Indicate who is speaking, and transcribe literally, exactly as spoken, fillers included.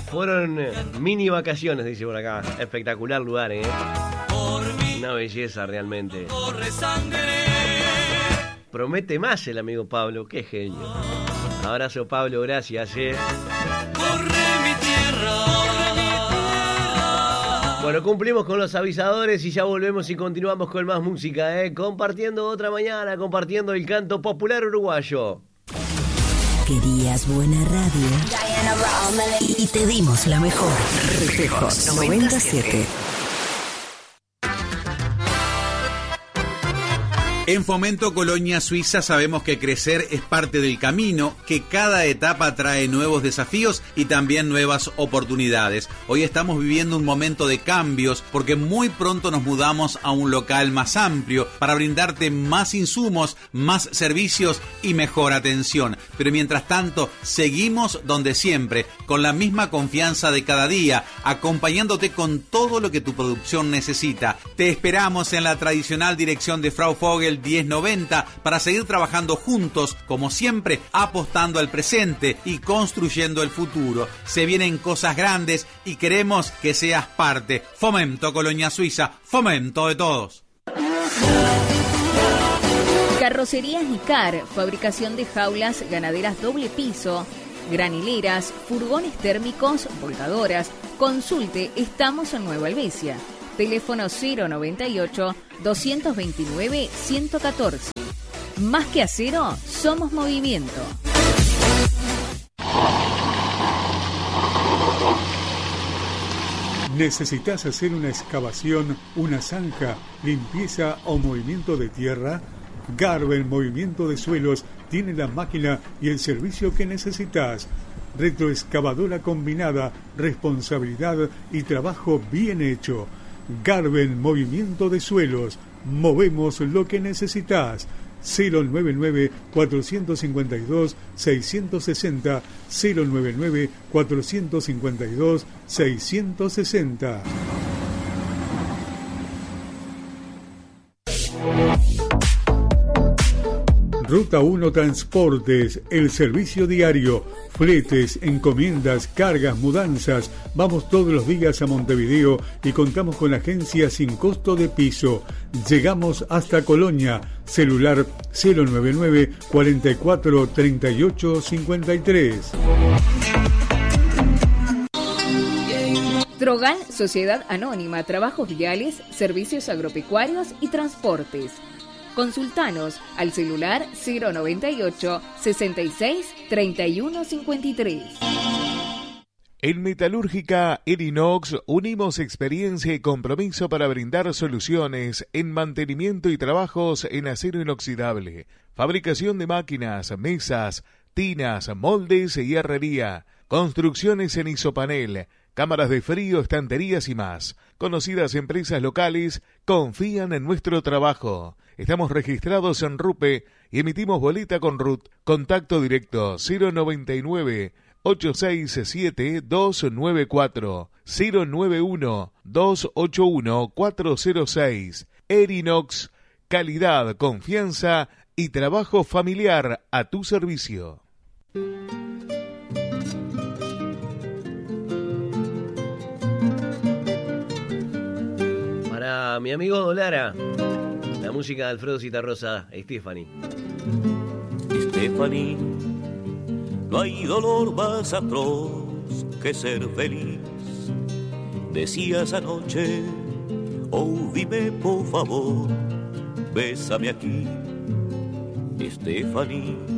Speaker 1: Fueron mini vacaciones, dice por acá. Espectacular lugar, ¿eh? Una belleza realmente. Promete más el amigo Pablo, qué genio. Abrazo, Pablo, gracias, ¿eh? Bueno, cumplimos con los avisadores y ya volvemos y continuamos con más música, ¿eh? Compartiendo otra mañana, compartiendo el canto popular uruguayo.
Speaker 2: Querías buena radio y te dimos la mejor. Reflejos noventa y siete.
Speaker 3: En Fomento Colonia Suiza sabemos que crecer es parte del camino, que cada etapa trae nuevos desafíos y también nuevas oportunidades. Hoy estamos viviendo un momento de cambios porque muy pronto nos mudamos a un local más amplio para brindarte más insumos, más servicios y mejor atención. Pero mientras tanto, seguimos donde siempre, con la misma confianza de cada día, acompañándote con todo lo que tu producción necesita. Te esperamos en la tradicional dirección de Frau Vogel diez noventa para seguir trabajando juntos, como siempre, apostando al presente y construyendo el futuro. Se vienen cosas grandes y queremos que seas parte. Fomento Colonia Suiza, fomento de todos.
Speaker 4: Carrocerías Nicar, fabricación de jaulas ganaderas doble piso, granileras, furgones térmicos, volcadoras. Consulte, estamos en Nueva Helvecia. Teléfono cero noventa y ocho, doscientos veintinueve, ciento catorce. Más que acero, somos movimiento.
Speaker 5: ¿Necesitas hacer una excavación, una zanja, limpieza o movimiento de tierra? Garben Movimiento de Suelos tiene la máquina y el servicio que necesitas. Retroexcavadora combinada, responsabilidad y trabajo bien hecho. Garben Movimiento de Suelos. Movemos lo que necesitas. cero noventa y nueve, cuatrocientos cincuenta y dos, seiscientos sesenta, cero noventa y nueve, cuatrocientos cincuenta y dos, seiscientos sesenta. Ruta uno Transportes, el servicio diario, fletes, encomiendas, cargas, mudanzas. Vamos todos los días a Montevideo y contamos con agencia sin costo de piso. Llegamos hasta Colonia. Celular cero noventa y nueve, cuarenta y cuatro, treinta y ocho, cincuenta y tres.
Speaker 4: Trogal, Sociedad Anónima, Trabajos Viales, Servicios Agropecuarios y Transportes. Consultanos al celular cero noventa y ocho, sesenta y seis, treinta y uno, cincuenta y tres.
Speaker 6: En Metalúrgica Erinox unimos experiencia y compromiso para brindar soluciones en mantenimiento y trabajos en acero inoxidable, fabricación de máquinas, mesas, tinas, moldes y herrería, construcciones en isopanel, cámaras de frío, estanterías y más. Conocidas empresas locales confían en nuestro trabajo. Estamos registrados en RUPE y emitimos boleta con R U T. Contacto directo cero noventa y nueve, ochocientos sesenta y siete, doscientos noventa y cuatro, cero noventa y uno, doscientos ochenta y uno, cuatrocientos seis. Erinox, calidad, confianza y trabajo familiar a tu servicio.
Speaker 1: Para mi amigo Dolara, la música de Alfredo Citarrosa, Stephanie.
Speaker 7: Stephanie, no hay dolor más atroz que ser feliz. Decías anoche, oh dime por favor, bésame aquí. Stephanie,